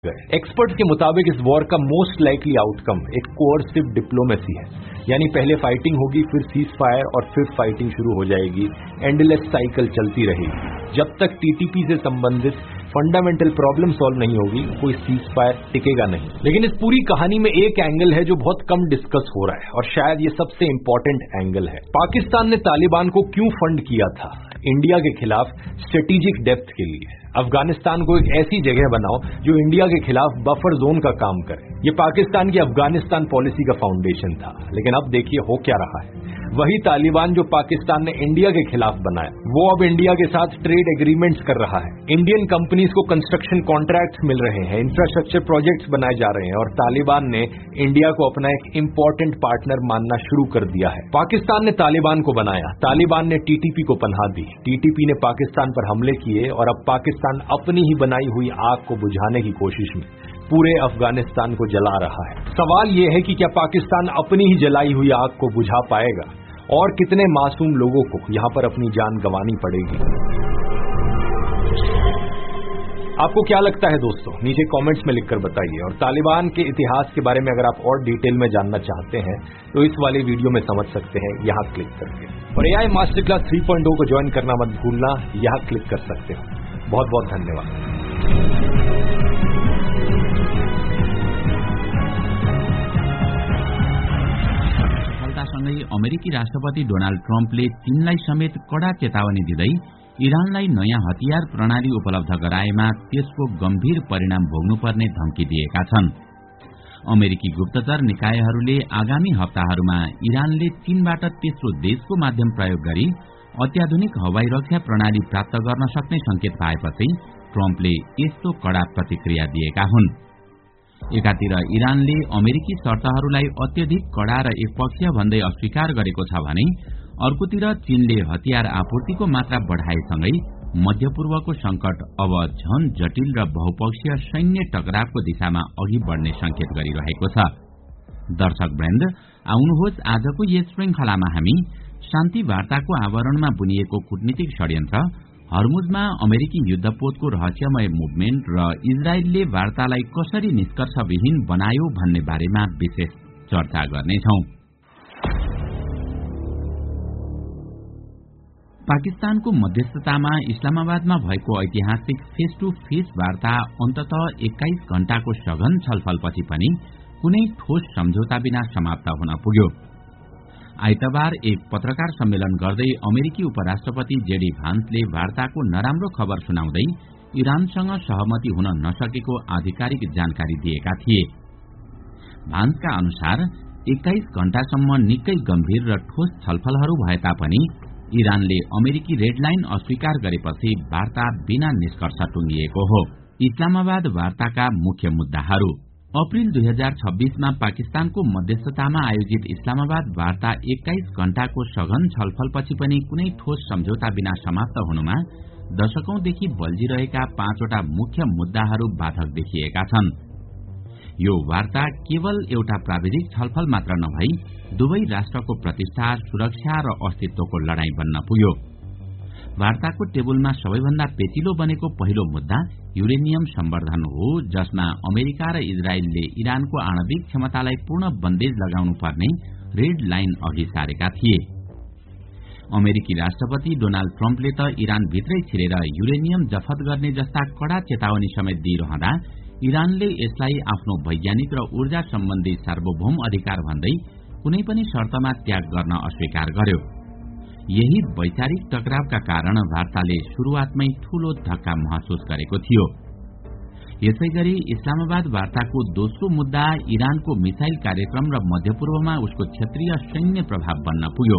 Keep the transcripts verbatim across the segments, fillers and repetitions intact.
Experts के मुताबिक इस war का मोस्ट लाइकली आउटकम एक कोअर्सिव डिप्लोमेसी है, यानी पहले फाइटिंग होगी, फिर सीज फायर और फिर फाइटिंग शुरू हो जाएगी। एंडलेस साइकिल चलती रहेगी जब तक टीटीपी से संबंधित फंडामेंटल प्रॉब्लम सॉल्व नहीं होगी, कोई सीज फायर टिकेगा नहीं। लेकिन इस पूरी कहानी में एक एंगल है जो बहुत कम डिस्कस हो रहा है और शायद ये सबसे इंपॉर्टेंट एंगल है। पाकिस्तान ने तालिबान को क्यों फंड किया था? इंडिया के खिलाफ स्ट्रेटेजिक डेप्थ के लिए। अफगानिस्तान को एक ऐसी जगह बनाओ जो इंडिया के खिलाफ बफर जोन का काम करे। ये पाकिस्तान की अफगानिस्तान पॉलिसी का फाउंडेशन था, लेकिन अब देखिए हो क्या रहा है। वही तालिबान जो पाकिस्तान ने इंडिया के खिलाफ बनाया, वो अब इंडिया के साथ ट्रेड एग्रीमेंट्स कर रहा है। इंडियन कंपनीज को कंस्ट्रक्शन कॉन्ट्रैक्ट्स मिल रहे हैं, इंफ्रास्ट्रक्चर प्रोजेक्ट्स बनाए जा रहे हैं और तालिबान ने इंडिया को अपना एक इंपॉर्टेंट पार्टनर मानना शुरू कर दिया है। पाकिस्तान ने तालिबान को बनाया, तालिबान ने टीटीपी को पनाह दी, टीटीपी ने पाकिस्तान पर हमले किए और अब पाकिस्तान अपनी ही बनाई हुई आग को बुझाने की कोशिश में पूरे अफगानिस्तान को जला रहा है। सवाल यह है कि क्या पाकिस्तान अपनी ही जलाई हुई आग को बुझा पाएगा और कितने मासूम लोगों को यहां पर अपनी जान गंवानी पड़ेगी? आपको क्या लगता है दोस्तों? नीचे कमेंट्स में लिखकर बताइए। और तालिबान के इतिहास के बारे में अगर आप और डिटेल में जानना चाहते हैं तो इस वाले वीडियो में समझ सकते हैं यहां क्लिक करके। और AI master class three point ओ को ज्वाइन करना मत भूलना, यहां क्लिक कर सकते हो। बहुत बहुत धन्यवाद। सफलतासँगै अमेरिकी राष्ट्रपति डोनाल्ड ट्रम्पले चीनलाई समेत कड़ा चेतावनी दिँदै इरानलाई नयाँ हतियार प्रणाली उपलब्ध गराएमा त्यसको गम्भीर परिणाम भोग्नुपर्ने धम्की दिएका छन्। अमेरिकी गुप्तचर निकायहरूले आगामी हप्ताहरूमा इरानले चीनबाट तेस्रो देशको माध्यम प्रयोग गरी अत्याधुनिक हवाई रक्षा प्रणाली प्राप्त गर्न सक्ने संकेत पाएपछि ट्रम्पले यस्तो कड़ा प्रतिक्रिया दिएका हुन्। एकातिर इरानले अमेरिकी शर्तहरूलाई अत्यधिक कड़ा र एकपक्षीय भन्दै अस्वीकार गरेको छ भने अर्कोतिर चीनले हतियार आपूर्तिको मात्रा बढ़ाएसँगै मध्यपूर्वको संकट अब झन जटिल र बहुपक्षीय सैन्य टकरावको दिशामा अघि बढ़ने संकेत गरिरहेको छ। दर्शक वृन्द, आउनुहोस् आजको यस श्रृंखलामा हामी शान्ति वार्ताको आवरणमा बुनिएको कूटनीतिक षड्यन्त्र, हर्मुजमा अमेरिकी युद्धपोतको रहस्यमय मुभमेन्ट र इजरायलले वार्तालाई कसरी निष्कर्षविहीन बनायो भन्ने बारेमा विशेष चर्चा गर्नेछौं। पाकिस्तानको मध्यस्थतामा इस्लामाबादमा भएको ऐतिहासिक फेस टू फेस वार्ता अन्ततः एक्काइस घण्टाको सघन छलफलपछि पनि कुनै ठोस सम्झौता बिना समाप्त हुन पुग्यो। आइतबार एक पत्रकार सम्मेलन गर्दै अमेरिकी उपराष्ट्रपति जेडी भान्सले वार्ताको नराम्रो खबर सुनाउँदै इरानसँग सहमति हुन नसकेको आधिकारिक जानकारी दिएका थिए। भान्सका अनुसार एक्काइस घण्टासम्म निकै गम्भीर र ठोस छलफलहरू भए तापनि इरानले अमेरिकी रेडलाइन अस्वीकार गरेपछि वार्ता बिना निष्कर्ष टुंगिएको हो। इस्लामाबाद वार्ताका मुख्य मुद्दाहरू। अप्रिल दुई हजार छब्बीसमा पाकिस्तानको मध्यस्थतामा आयोजित इस्लामाबाद वार्ता एक्काइस घण्टाको सघन छलफलपछि पनि कुनै ठोस सम्झौता बिना समाप्त हुनुमा दशकौंदेखि बल्झिरहेका पाँचवटा मुख्य मुद्दाहरू बाधक देखिएका छन्। यो वार्ता केवल एउटा प्राविधिक छलफल मात्र नभई दुवै राष्ट्रको प्रतिष्ठा, सुरक्षा र अस्तित्वको लडाईँ बन्न पुग्यो। वार्ताको टेबुलमा सबैभन्दा पेचिलो बनेको पहिलो मुद्दा युरेनियम सम्वर्धन हो, जसमा अमेरिका र इजरायलले इरानको आणविक क्षमतालाई पूर्ण बन्देज लगाउनु पर्ने रेड लाइन अघि सारेका थिए। अमेरिकी राष्ट्रपति डोनाल्ड ट्रम्पले त इरान भित्रै छिरेर युरेनियम जफत गर्ने जस्ता कड़ा चेतावनी समेत दिइरहँदा इरानले यसलाई आफ्नो वैज्ञानिक र ऊर्जा सम्बन्धी सार्वभौम अधिकार भन्दै कुनै पनि शर्तमा त्याग गर्न अस्वीकार गर्यो। यही वैचारिक टकरावका कारण वार्ताले शुरूआतमै ठूलो धक्का महसुस गरेको थियो। यसैगरी इस्लामाबाद वार्ताको दोस्रो मुद्दा इरानको मिसाइल कार्यक्रम र मध्यपूर्वमा उसको क्षेत्रीय सैन्य प्रभाव बन्न पुग्यो।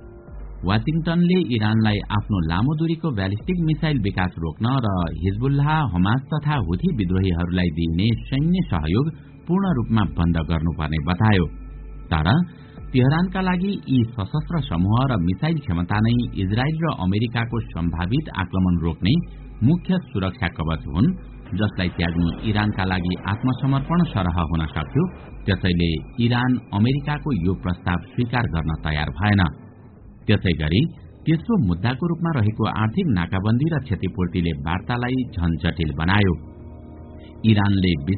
वाशिंगटनले इरानलाई आफ्नो लामो दूरीको ब्यालिस्टिक मिसाइल विकास रोक्न र हिजबुल्लाह, हमास तथा हुथी विद्रोहीहरूलाई दिइने सैन्य सहयोग पूर्ण रूपमा बन्द गर्नुपर्ने बतायो। तर तेहरानका लागि यी सशस्त्र समूह र मिसाइल क्षमता नै इजरायल र अमेरिकाको सम्भावित आक्रमण रोक्ने मुख्य सुरक्षा कवच हुन्, जसलाई त्याग्नु इरानका लागि आत्मसमर्पण सरह हुन सक्यो। त्यसैले इरान अमेरिकाको यो प्रस्ताव स्वीकार गर्न तयार भएन। त्यसैगरी तेस्रो मुद्दाको रूपमा रहेको आर्थिक नाकाबन्दी र क्षतिपूर्तिले वार्तालाई झन जटिल बनायो। इरानले